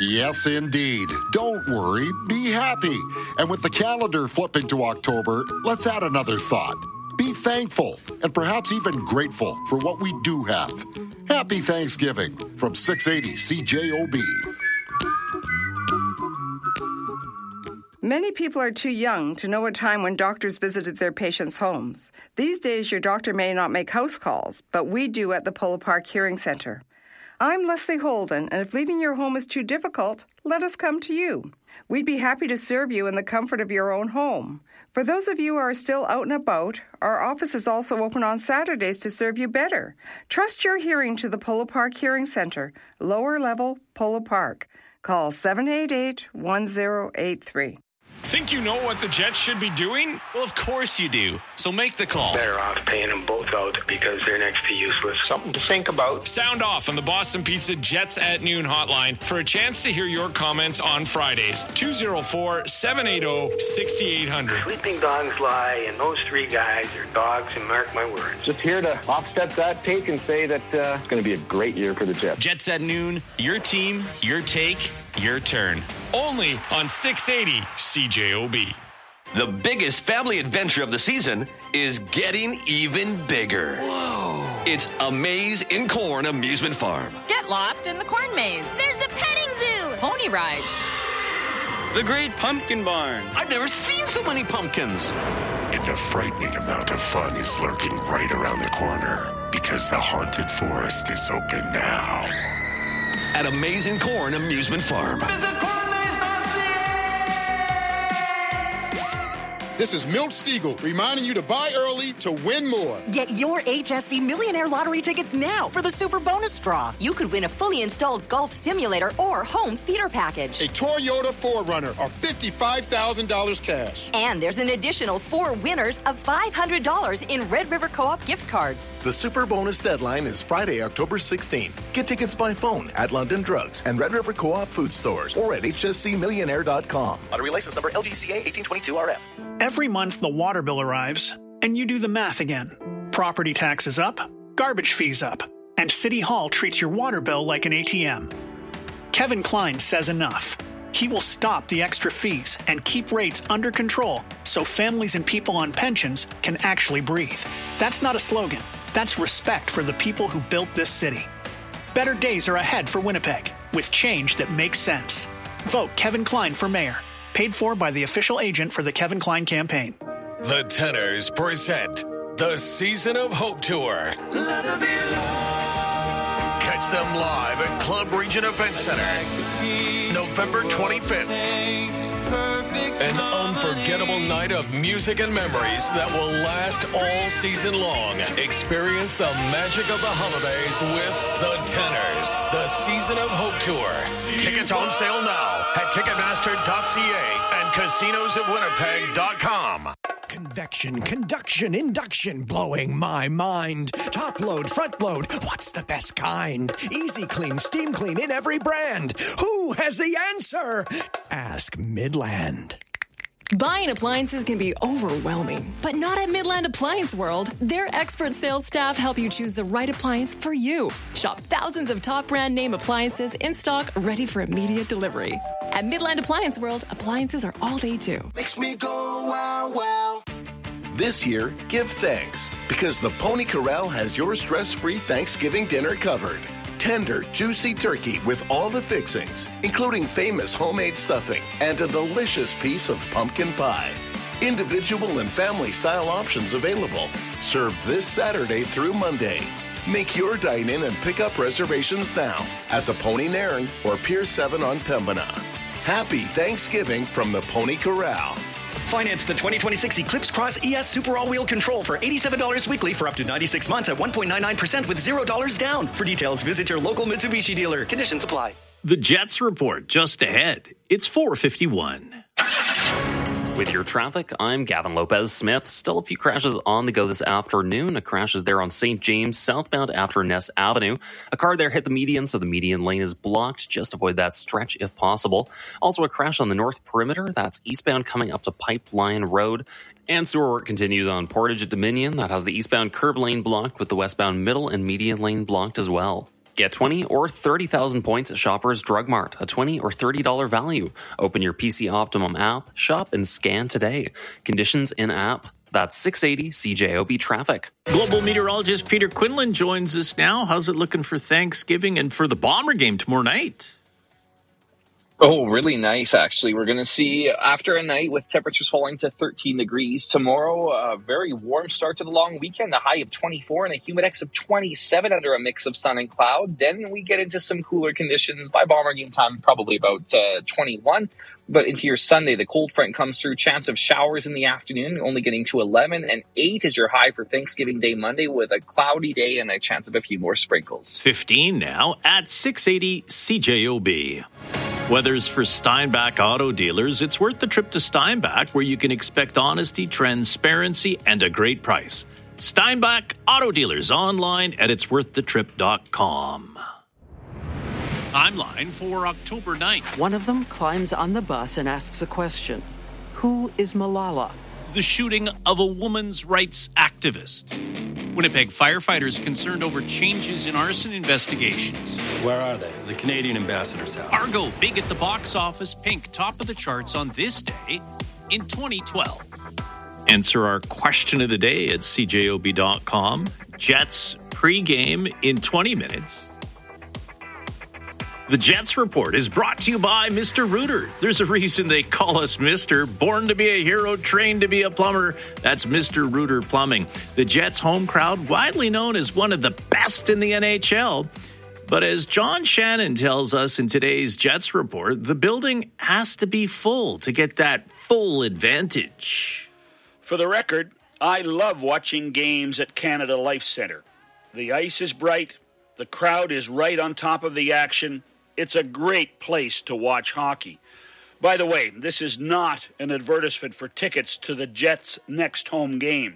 Yes, indeed. Don't worry, be happy. And with the calendar flipping to October, let's add another thought. Be thankful and perhaps even grateful for what we do have. Happy Thanksgiving from 680 CJOB. Many people are too young to know a time when doctors visited their patients' homes. These days, your doctor may not make house calls, but we do at the Polo Park Hearing Center. I'm Leslie Holden, and if leaving your home is too difficult, let us come to you. We'd be happy to serve you in the comfort of your own home. For those of you who are still out and about, our office is also open on Saturdays to serve you better. Trust your hearing to the Polo Park Hearing Center, lower level Polo Park. Call 788-1083. Think you know what the Jets should be doing? Well, of course you do. So make the call. Better off paying them both out because they're next to useless. Something to think about. Sound off on the Boston Pizza Jets at Noon hotline for a chance to hear your comments on Fridays. 204-780-6800. Sleeping dogs lie, and those three guys are dogs, and mark my words. Just here to offset that take and say that it's going to be a great year for the Jets. Jets at Noon, your team, your take, your turn. Only on 680 CJOB. The biggest family adventure of the season is getting even bigger. Whoa. It's a Maze in Corn amusement farm. Get lost in the corn maze. There's a petting zoo. Pony rides. The Great Pumpkin Barn. I've never seen so many pumpkins. And a frightening amount of fun is lurking right around the corner because the haunted forest is open now. At Amazing Corn Amusement Farm. Visit This is Milt Stiegel reminding you to buy early to win more. Get your HSC Millionaire Lottery tickets now for the Super Bonus Draw. You could win a fully installed golf simulator or home theater package. A Toyota 4Runner or $55,000 cash. And there's an additional 4 winners of $500 in Red River Co-op gift cards. The Super Bonus deadline is Friday, October 16th. Get tickets by phone at London Drugs and Red River Co-op food stores or at hscmillionaire.com. Lottery license number LGCA 1822RF. Every month, the water bill arrives, and you do the math again. Property taxes up, garbage fees up, and City Hall treats your water bill like an ATM. Kevin Klein says enough. He will stop the extra fees and keep rates under control so families and people on pensions can actually breathe. That's not a slogan. That's respect for the people who built this city. Better days are ahead for Winnipeg, with change that makes sense. Vote Kevin Klein for mayor. Paid for by the official agent for the Kevin Klein campaign. The Tenors present the Season of Hope Tour. Catch them live at Club Region Event Center, November 25th. An unforgettable night of music and memories that will last all season long. Experience the magic of the holidays with the Tenors, the Season of Hope Tour. Tickets on sale now at Ticketmaster.ca and casinosofwinnipeg.com. Convection, conduction, induction, blowing my mind. Top load, front load, what's the best kind? Easy clean, steam clean in every brand. Who has the answer? Ask Midland. Buying appliances can be overwhelming, but not at Midland Appliance World. Their expert sales staff help you choose the right appliance for you. Shop thousands of top brand name appliances in stock, ready for immediate delivery. At Midland Appliance World, appliances are all day too. Makes me go wow, wow. This year, give thanks because the Pony Corral has your stress-free Thanksgiving dinner covered. Tender, juicy turkey with all the fixings, including famous homemade stuffing and a delicious piece of pumpkin pie. Individual and family-style options available. Served this Saturday through Monday. Make your dine-in and pick-up reservations now at the Pony Nairn or Pier 7 on Pembina. Happy Thanksgiving from the Pony Corral. Finance the 2026 Eclipse Cross ES Super All-Wheel Control for $87 weekly for up to 96 months at 1.99% with $0 down. For details, visit your local Mitsubishi dealer. Conditions apply. The Jets report just ahead. It's 4:51. With your traffic, I'm Gavin Lopez-Smith. Still a few crashes on the go this afternoon. A crash is there on St. James, southbound after Ness Avenue. A car there hit the median, so the median lane is blocked. Just avoid that stretch if possible. Also a crash on the North Perimeter. That's eastbound coming up to Pipeline Road. And sewer work continues on Portage at Dominion. That has the eastbound curb lane blocked with the westbound middle and median lane blocked as well. Get 20 or 30,000 points at Shoppers Drug Mart, a $20 or $30 value. Open your PC Optimum app, shop and scan today. Conditions in app. That's 680 CJOB traffic. Global meteorologist Peter Quinlan joins us now. How's it looking for Thanksgiving and for the Bomber game tomorrow night? Oh, really nice, actually. We're going to see, after a night with temperatures falling to 13 degrees, tomorrow, a very warm start to the long weekend, a high of 24 and a humidex of 27 under a mix of sun and cloud. Then we get into some cooler conditions by Bomber game time, probably about 21. But into your Sunday, the cold front comes through, chance of showers in the afternoon, only getting to 11. And 8 is your high for Thanksgiving Day Monday with a cloudy day and a chance of a few more sprinkles. 15 now at 680 CJOB. Weather's for Steinbach Auto Dealers. It's worth the trip to Steinbach, where you can expect honesty, transparency, and a great price. Steinbach Auto Dealers, online at itsworththetrip.com. Timeline for October 9th. One of them climbs on the bus and asks a question. Who is Malala? The shooting of a women's rights activist. Winnipeg firefighters concerned over changes in arson investigations. Where are they? The Canadian ambassador's house. Argo, big at the box office, Pink, top of the charts on this day in 2012. Answer our question of the day at cjob.com. Jets pregame in 20 minutes. The Jets Report is brought to you by Mr. Rooter. There's a reason they call us Mr. Born to be a hero, trained to be a plumber. That's Mr. Rooter Plumbing. The Jets home crowd, widely known as one of the best in the NHL. But as John Shannon tells us in today's Jets Report, the building has to be full to get that full advantage. For the record, I love watching games at Canada Life Centre. The ice is bright. The crowd is right on top of the action. It's a great place to watch hockey. By the way, this is not an advertisement for tickets to the Jets' next home game.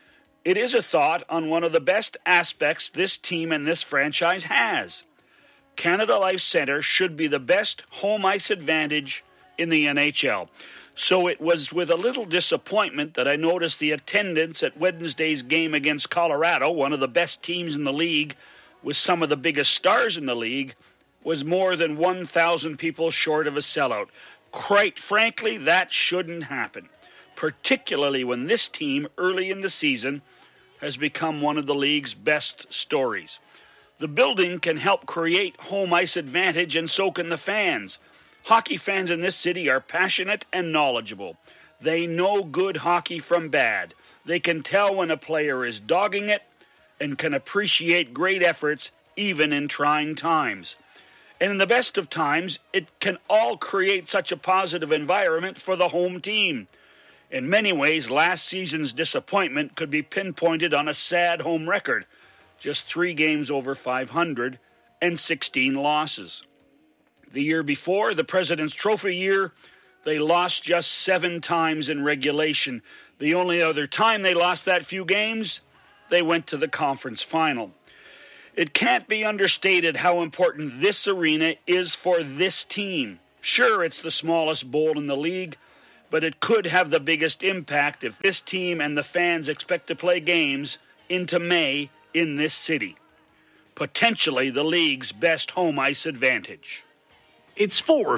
It is a thought on one of the best aspects this team and this franchise has. Canada Life Centre should be the best home ice advantage in the NHL. So it was with a little disappointment that I noticed the attendance at Wednesday's game against Colorado, one of the best teams in the league, with some of the biggest stars in the league, was more than 1,000 people short of a sellout. Quite frankly, that shouldn't happen, particularly when this team, early in the season, has become one of the league's best stories. The building can help create home ice advantage, and so can the fans. Hockey fans in this city are passionate and knowledgeable. They know good hockey from bad. They can tell when a player is dogging it and can appreciate great efforts even in trying times. And in the best of times, it can all create such a positive environment for the home team. In many ways, last season's disappointment could be pinpointed on a sad home record. Just 3 games over 500 and 16 losses. The year before, the President's Trophy year, they lost just 7 times in regulation. The only other time they lost that few games, they went to the conference final. It can't be understated how important this arena is for this team. Sure, it's the smallest bowl in the league, but it could have the biggest impact if this team and the fans expect to play games into May in this city. Potentially the league's best home ice advantage. It's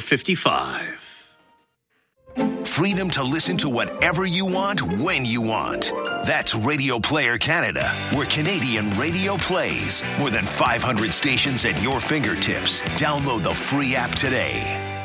4:55. Freedom to listen to whatever you want, when you want. That's Radio Player Canada, where Canadian radio plays. More than 500 stations at your fingertips. Download the free app today.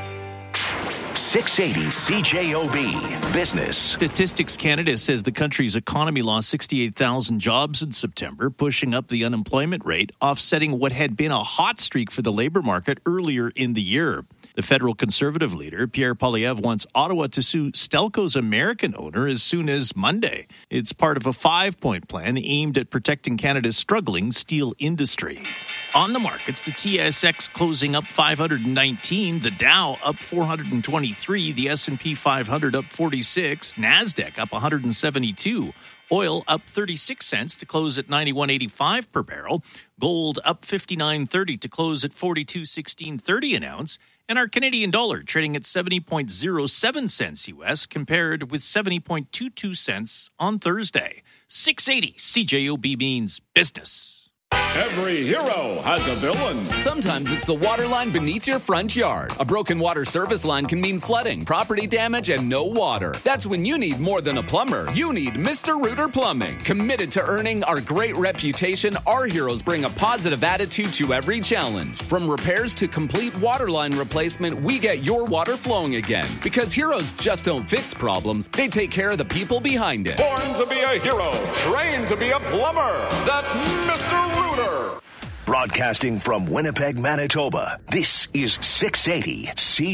680 CJOB Business. Statistics Canada says the country's economy lost 68,000 jobs in September, pushing up the unemployment rate, offsetting what had been a hot streak for the labor market earlier in the year. The federal Conservative leader, Pierre Poilievre, wants Ottawa to sue Stelco's American owner as soon as Monday. It's part of a 5-point plan aimed at protecting Canada's struggling steel industry. On the markets, the TSX closing up 519, the Dow up 423, the S&P 500 up 46, NASDAQ up 172. Oil up 36 cents to close at $91.85 per barrel. Gold up $59.30 to close at $42.1630 an ounce. And our Canadian dollar trading at 70.07 cents U.S. compared with 70.22 cents on Thursday. 680 CJOB means business. Every hero has a villain. Sometimes it's the water line beneath your front yard. A broken water service line can mean flooding, property damage, and no water. That's when you need more than a plumber. You need Mr. Rooter Plumbing. Committed to earning our great reputation, our heroes bring a positive attitude to every challenge. From repairs to complete water line replacement, we get your water flowing again. Because heroes just don't fix problems, they take care of the people behind it. Born to be a hero, trained to be a plumber. That's Mr. Rooter. Broadcasting from Winnipeg, Manitoba, this is 680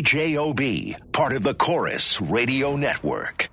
CJOB, part of the Chorus Radio Network.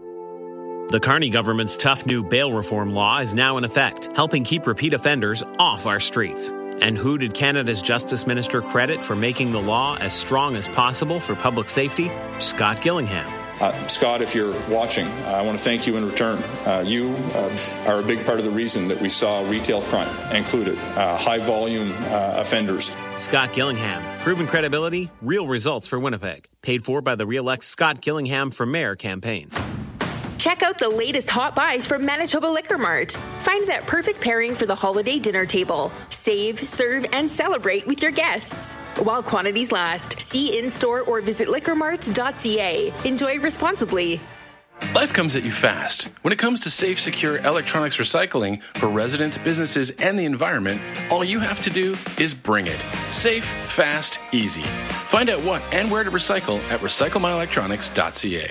The Carney government's tough new bail reform law is now in effect, helping keep repeat offenders off our streets. And who did Canada's Justice Minister credit for making the law as strong as possible for public safety? Scott Gillingham. Scott, if you're watching, I want to thank you in return. You are a big part of the reason that we saw retail crime included, high-volume offenders. Scott Gillingham. Proven credibility, real results for Winnipeg. Paid for by the Re-elect Scott Gillingham for Mayor campaign. Check out the latest hot buys from Manitoba Liquor Mart. Find that perfect pairing for the holiday dinner table. Save, serve, and celebrate with your guests. While quantities last, see in-store or visit liquormarts.ca. Enjoy responsibly. Life comes at you fast. When it comes to safe, secure electronics recycling for residents, businesses, and the environment, all you have to do is bring it. Safe, fast, easy. Find out what and where to recycle at recyclemyelectronics.ca.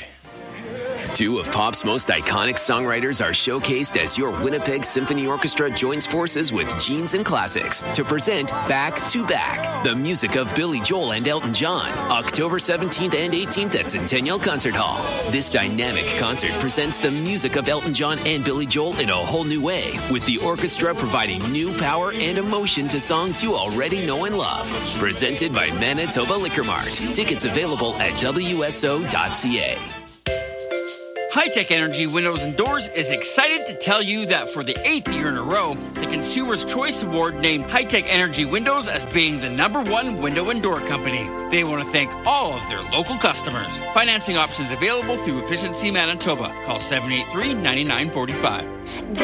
Two of pop's most iconic songwriters are showcased as your Winnipeg Symphony Orchestra joins forces with Genes and Classics to present Back to Back, the music of Billy Joel and Elton John, October 17th and 18th at Centennial Concert Hall. This dynamic concert presents the music of Elton John and Billy Joel in a whole new way, with the orchestra providing new power and emotion to songs you already know and love. Presented by Manitoba Liquor Mart. Tickets available at WSO.ca. High-Tech Energy Windows and Doors is excited to tell you that for the 8th year in a row, the Consumer's Choice Award named High-Tech Energy Windows as being the #1 window and door company. They want to thank all of their local customers. Financing options available through Efficiency Manitoba. Call 783-9945.